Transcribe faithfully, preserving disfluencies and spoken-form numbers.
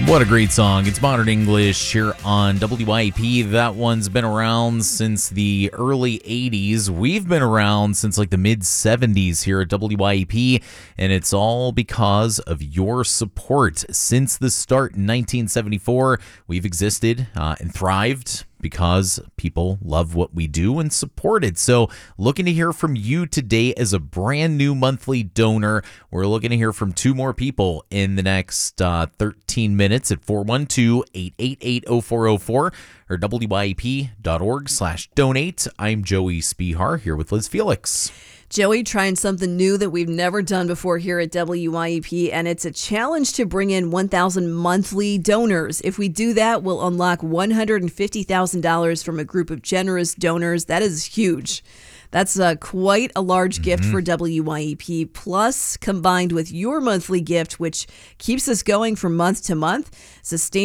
What a great song. It's Modern English here on W I P. That one's been around since the early eighties. We've been around since like the mid seventies here at W I P, and it's all because of your support. Since the start in nineteen seventy-four, we've existed uh, and thrived because people love what we do and support it. So looking to hear from you today as a brand new monthly donor. We're looking to hear from two more people in the next uh, thirteen minutes at four one two, eight eight eight, zero four zero four or W I P dot org slash donate. I'm Joey Spihar here with Liz Felix. Joey, trying something new that we've never done before here at W I E P, and it's a challenge to bring in one thousand monthly donors. If we do that, we'll unlock one hundred fifty thousand dollars from a group of generous donors. That is huge. That's uh, quite a large mm-hmm. gift for W I E P. Plus, combined with your monthly gift, which keeps us going from month to month, sustain